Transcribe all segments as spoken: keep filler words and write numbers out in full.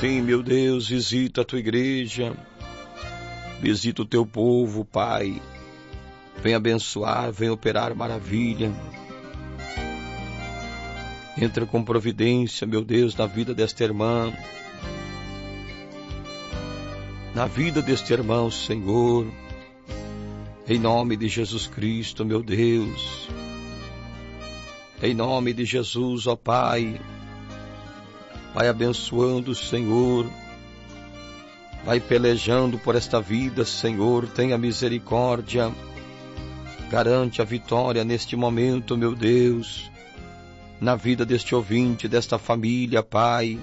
Sim, meu Deus, visita a tua igreja, visita o teu povo, Pai. Vem abençoar, vem operar maravilha. Entra com providência, meu Deus, na vida desta irmã, na vida deste irmão, Senhor, em nome de Jesus Cristo, meu Deus, em nome de Jesus, ó Pai, vai abençoando, Senhor, vai pelejando por esta vida, Senhor, tenha misericórdia, garante a vitória neste momento, meu Deus, na vida deste ouvinte, desta família, Pai.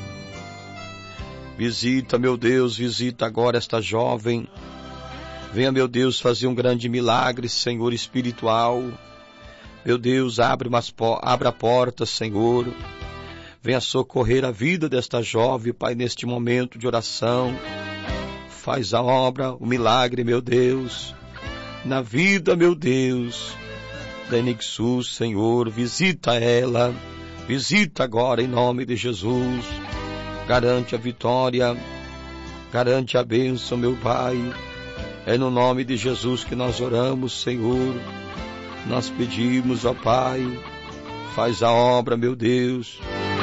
Visita, meu Deus, visita agora esta jovem. Venha, meu Deus, fazer um grande milagre, Senhor, espiritual. Meu Deus, abre, umas po- abre a porta, Senhor. Venha socorrer a vida desta jovem, Pai, neste momento de oração. Faz a obra, o milagre, meu Deus. Na vida, meu Deus, da Enixu, Senhor, visita ela. Visita agora em nome de Jesus. Garante a vitória, garante a bênção, meu Pai. É no nome de Jesus que nós oramos, Senhor. Nós pedimos, ó Pai, faz a obra, meu Deus.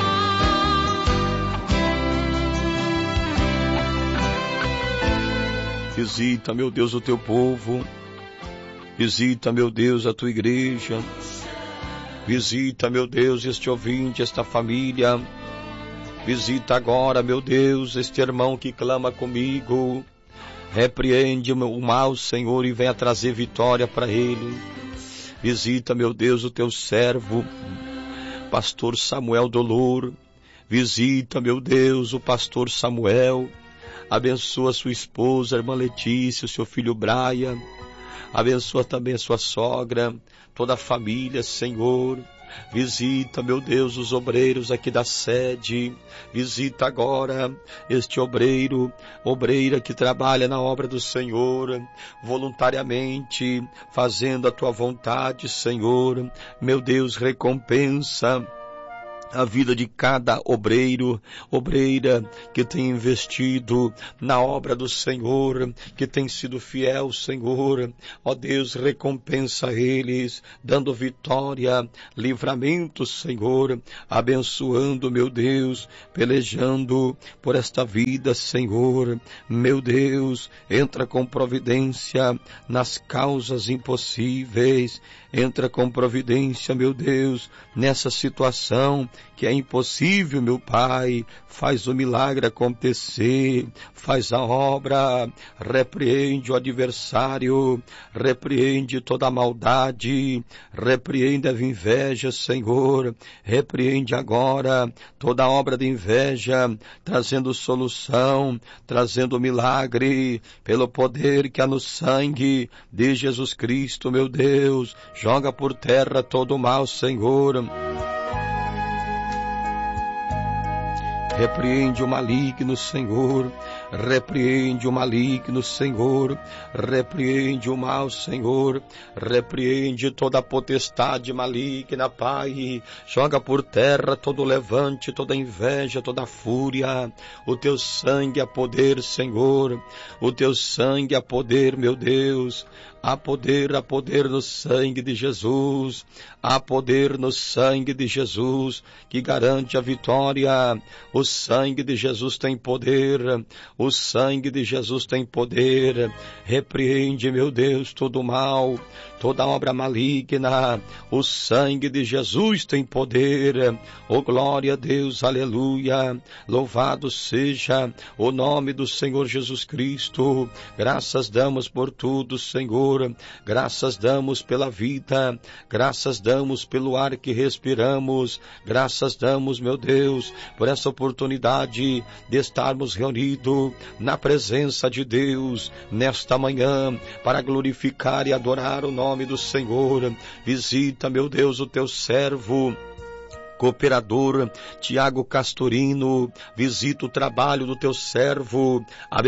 Visita, meu Deus, o teu povo. Visita, meu Deus, a tua igreja. Visita, meu Deus, este ouvinte, esta família. Visita agora, meu Deus, este irmão que clama comigo. Repreende o mal, Senhor, e venha trazer vitória para ele. Visita, meu Deus, o teu servo, pastor Samuel Dolor. Visita, meu Deus, o pastor Samuel. Abençoa sua esposa, a irmã Letícia, o seu filho Brian. Abençoa também a sua sogra, toda a família, Senhor. Visita, meu Deus, os obreiros aqui da sede. Visita agora este obreiro, obreira que trabalha na obra do Senhor, voluntariamente, fazendo a tua vontade, Senhor. Meu Deus, recompensa a vida de cada obreiro, obreira que tem investido na obra do Senhor, que tem sido fiel, Senhor. Ó Deus, recompensa eles, dando vitória, livramento, Senhor, abençoando, meu Deus, pelejando por esta vida, Senhor. Meu Deus, entra com providência nas causas impossíveis, entra com providência, meu Deus, nessa situação que é impossível, meu Pai. Faz o milagre acontecer, faz a obra, repreende o adversário, repreende toda a maldade, repreende a inveja, Senhor, repreende agora toda a obra de inveja, trazendo solução, trazendo milagre, pelo poder que há no sangue de Jesus Cristo, meu Deus. Joga por terra todo o mal, Senhor. Repreende o maligno, Senhor. Repreende o maligno, Senhor. Repreende o mal, Senhor. Repreende toda a potestade maligna, Pai. Joga por terra todo levante, toda inveja, toda fúria. O teu sangue é poder, Senhor. O teu sangue é poder, meu Deus. Há poder, há poder no sangue de Jesus. Há poder no sangue de Jesus que garante a vitória. O sangue de Jesus tem poder. O sangue de Jesus tem poder. Repreende, meu Deus, todo o mal, toda obra maligna. O sangue de Jesus tem poder. Oh, glória a Deus, aleluia. Louvado seja o nome do Senhor Jesus Cristo. Graças damos por tudo, Senhor. Graças damos pela vida. Graças damos pelo ar que respiramos. Graças damos, meu Deus, por essa oportunidade de estarmos reunidos na presença de Deus nesta manhã para glorificar e adorar o nome do Senhor. Visita, meu Deus, o teu servo cooperador Tiago Castorino, visita o trabalho do teu servo,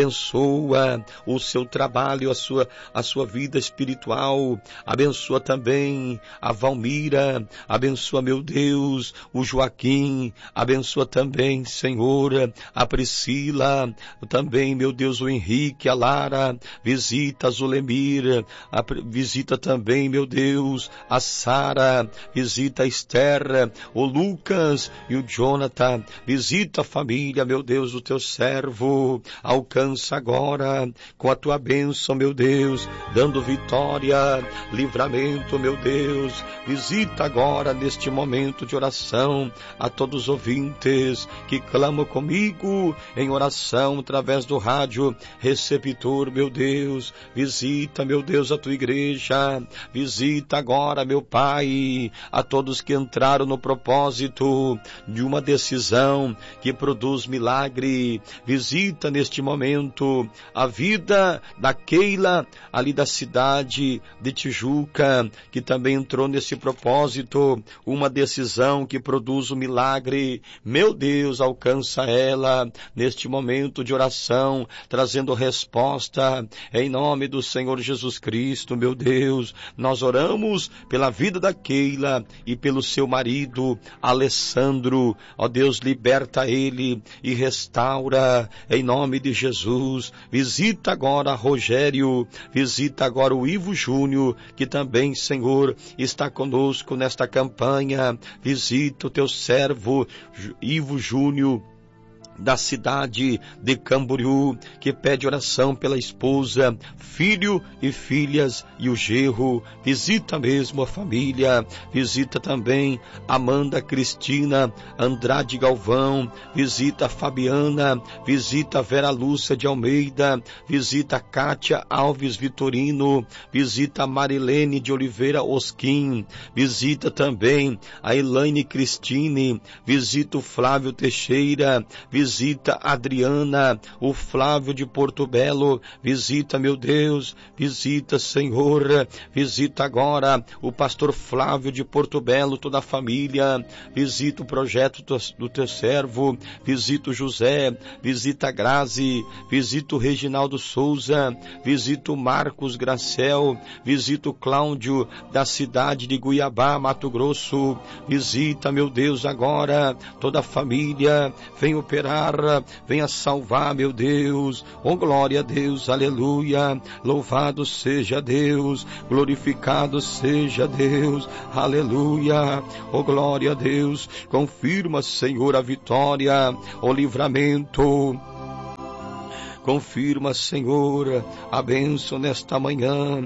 abençoa o seu trabalho, a sua, a sua vida espiritual, abençoa também a Valmira, abençoa, meu Deus, o Joaquim, abençoa também, Senhor, a Priscila, também, meu Deus, o Henrique, a Lara, visita a Zulemir, a, visita também, meu Deus, a Sara, visita a Esther, o Lucas e o Jonathan, visita a família, meu Deus, do teu servo, alcança agora com a tua bênção, meu Deus, dando vitória, livramento, meu Deus, visita agora neste momento de oração a todos os ouvintes que clamam comigo em oração através do rádio receptor, meu Deus, visita, meu Deus, a tua igreja, visita agora, meu Pai, a todos que entraram no propósito de uma decisão que produz milagre. Visita neste momento a vida da Keila, ali da cidade de Tijuca, que também entrou nesse propósito, uma decisão que produz um milagre. Meu Deus, alcança ela neste momento de oração, trazendo resposta em nome do Senhor Jesus Cristo. Meu Deus, nós oramos pela vida da Keila e pelo seu marido Alessandro, ó Deus, liberta ele e restaura em nome de Jesus. Visita agora Rogério, visita agora o Ivo Júnior, que também, Senhor, está conosco nesta campanha. Visita o teu servo Ivo Júnior, da cidade de Camboriú, que pede oração pela esposa, filho e filhas e o genro. Visita mesmo a família, visita também Amanda Cristina Andrade Galvão, visita a Fabiana, visita a Vera Lúcia de Almeida, visita a Kátia Alves Vitorino, visita a Marilene de Oliveira Osquim, visita também a Elaine Cristine, visita o Flávio Teixeira, visita Visita a Adriana, o Flávio de Porto Belo, visita, meu Deus, visita, Senhor, visita agora o pastor Flávio de Porto Belo, toda a família, visita o projeto do teu servo, visita o José, visita a Grazi, visita o Reginaldo Souza, visita o Marcos Gracel, visita o Cláudio da cidade de Guiabá, Mato Grosso, visita, meu Deus, agora toda a família, vem operar, venha salvar, meu Deus, oh glória a Deus, aleluia, louvado seja Deus, glorificado seja Deus, aleluia, oh glória a Deus, confirma, Senhor, a vitória, o livramento, confirma, Senhor, a bênção nesta manhã,